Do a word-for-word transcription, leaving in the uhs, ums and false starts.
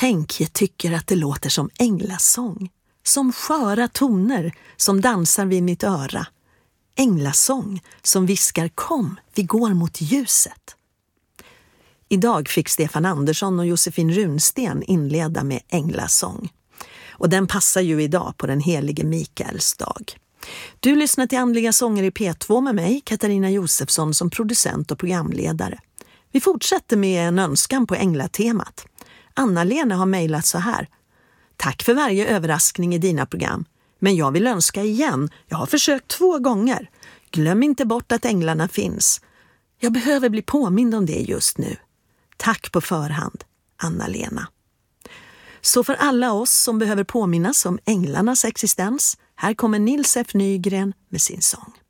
Tänk, jag tycker att det låter som änglasång. Som sköra toner som dansar vid mitt öra. Änglasång som viskar kom, vi går mot ljuset. Idag fick Stefan Andersson och Josefin Runsten inleda med änglasång. Och den passar ju idag på den helige Mikaels dag. Du lyssnar till Andliga sånger i P två med mig, Katarina Josefsson, som producent och programledare. Vi fortsätter med en önskan på änglatemat. Anna-Lena har mejlat så här. Tack för varje överraskning i dina program. Men jag vill önska igen. Jag har försökt två gånger. Glöm inte bort att änglarna finns. Jag behöver bli påmind om det just nu. Tack på förhand, Anna-Lena. Så för alla oss som behöver påminnas om änglarnas existens, här kommer Nils F. Nygren med sin sång.